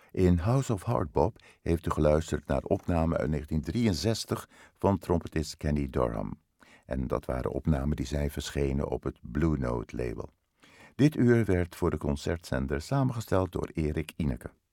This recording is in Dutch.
In House of Hardbop heeft u geluisterd naar opnamen uit 1963 van trompetist Kenny Dorham. En dat waren opnamen die zijn verschenen op het Blue Note label. Dit uur werd voor de concertzender samengesteld door Erik Ineke.